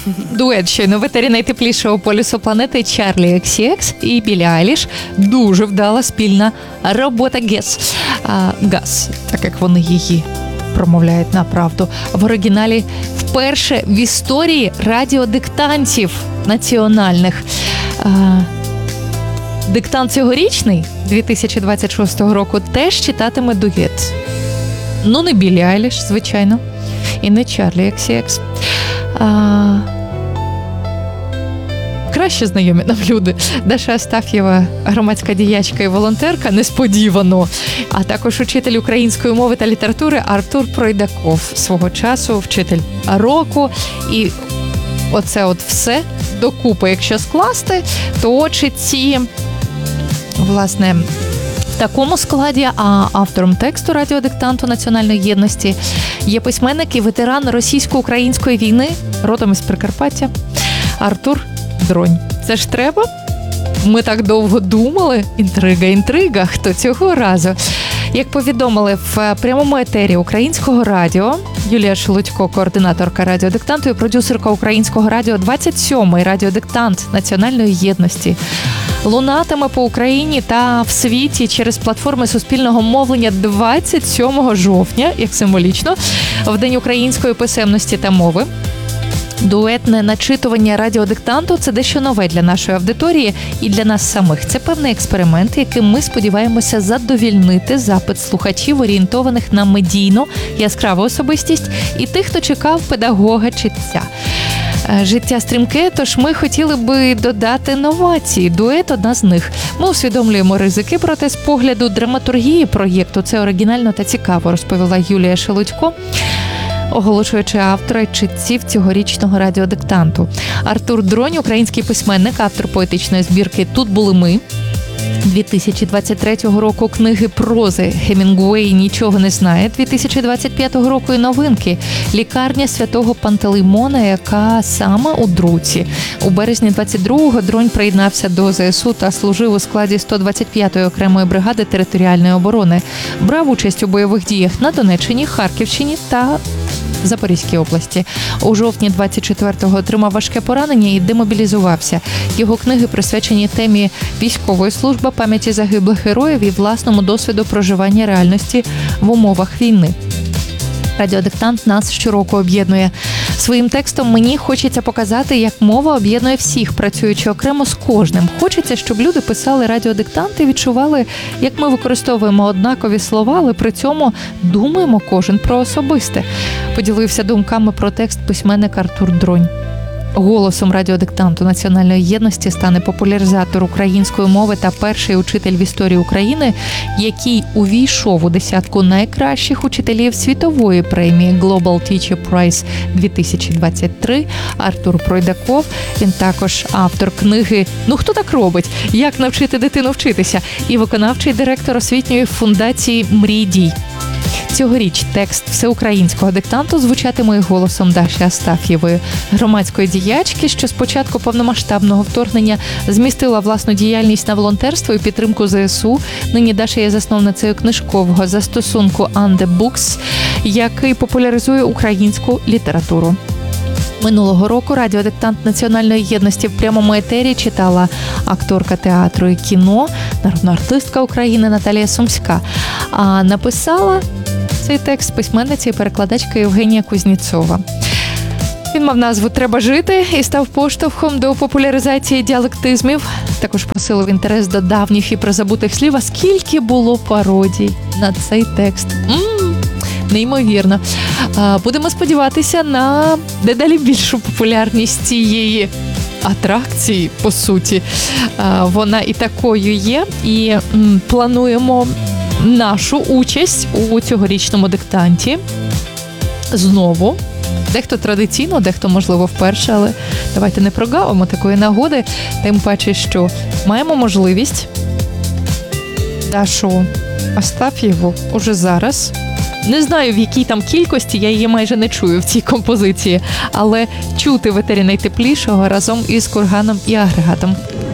Дует щойно в етері найтеплішого полюсу планети Чарлі XCX і Біллі Айліш. Дуже вдала спільна робота Газ, так як вони її промовляють на правду. В оригіналі вперше в історії радіодиктантів національних. Диктант цьогорічний, 2026 року, теж читатиме дует. Ну, не Біллі Айліш, звичайно, і не Чарлі XCX. Краще знайомі нам люди. Даша Астаф'єва, громадська діячка і волонтерка, несподівано, а також учитель української мови та літератури Артур Пройдаков, свого часу вчитель року. І оце от все докупи, якщо скласти, то читці, власне, в такому складі, а автором тексту радіодиктанту національної єдності є письменник і ветеран російсько-української війни, родом із Прикарпаття, Артур Дронь. Це ж треба? Ми так довго думали. Інтрига. Хто цього разу? Як повідомили в прямому етері Українського радіо, Юлія Шелудько, координаторка радіодиктанту і продюсерка Українського радіо, 27-й радіодиктант національної єдності, лунатиме по Україні та в світі через платформи суспільного мовлення 27 жовтня, як символічно, в День української писемності та мови. Дуетне начитування радіодиктанту – це дещо нове для нашої аудиторії і для нас самих. Це певний експеримент, яким ми сподіваємося задовільнити запит слухачів, орієнтованих на медійну, яскраву особистість і тих, хто чекав педагога-читця. Життя стрімке, тож ми хотіли би додати новації. Дует – одна з них. Ми усвідомлюємо ризики, проте з погляду драматургії проєкту це оригінально та цікаво, розповіла Юлія Шелудько, оголошуючи автора і читців цьогорічного радіодиктанту. Артур Дронь, український письменник, автор поетичної збірки «Тут були ми», 2023 року книги прози Гемінгуей «Нічого не знає», 2025 року і новинки «Лікарня святого Пантелеймона», яка саме у друці. У березні 22-го Дронь приєднався до ЗСУ та служив у складі 125-ї окремої бригади територіальної оборони. Брав участь у бойових діях на Донеччині, Харківщині та Запорізькій області. У жовтні 24-го отримав важке поранення і демобілізувався. Його книги присвячені темі військової служби, пам'яті загиблих героїв і власному досвіду проживання реальності в умовах війни. Радіодиктант нас щороку об'єднує. Своїм текстом мені хочеться показати, як мова об'єднує всіх, працюючи окремо з кожним. Хочеться, щоб люди писали радіодиктанти і відчували, як ми використовуємо однакові слова, але при цьому думаємо кожен про особисте. Поділився думками про текст письменник Артур Дронь. Голосом радіодиктанту національної єдності стане популяризатор української мови та перший учитель в історії України, який увійшов у десятку найкращих учителів світової премії Global Teacher Prize 2023 Артур Пройдаков. Він також автор книги «Ну хто так робить? Як навчити дитину вчитися?» і виконавчий директор освітньої фундації «Мрій дій». Цьогоріч текст всеукраїнського диктанту звучатиме голосом Даші Астаф'євої, громадської діячки, що з початку повномасштабного вторгнення змістила власну діяльність на волонтерство і підтримку ЗСУ. Нині Даша є засновницею книжкового застосунку «Анде Букс», який популяризує українську літературу. Минулого року радіодиктант національної єдності в прямому етері читала акторка театру і кіно, народна артистка України Наталія Сумська, а написала цей текст письменниця і перекладачка Євгенія Кузніцова. Він мав назву «Треба жити» і став поштовхом до популяризації діалектизмів. Також посилив інтерес до давніх і призабутих слів. А скільки було пародій на цей текст. Неймовірно. Будемо сподіватися на дедалі більшу популярність цієї атракції, по суті. Вона і такою є. І плануємо нашу участь у цьогорічному диктанті знову. Дехто традиційно, дехто, можливо, вперше, але давайте не прогавимо такої нагоди. Тим паче, що маємо можливість Дашу Астаф'єву уже зараз. Не знаю, в якій там кількості, я її майже не чую в цій композиції, але чути в етері найтеплішого разом із Курганом і Агрегатом.